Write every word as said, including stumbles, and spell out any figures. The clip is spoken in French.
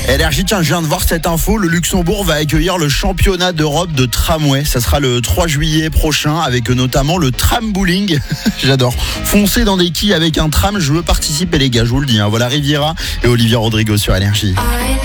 Énergie, tiens, je viens de voir cette info. Le Luxembourg va accueillir le championnat d'Europe de tramway. Ça sera le trois juillet prochain avec notamment le tram bowling. J'adore. Foncer dans des quilles avec un tram, je veux participer les gars, je vous le dis. Hein. Voilà Riviera et Olivia Rodrigo sur Énergie.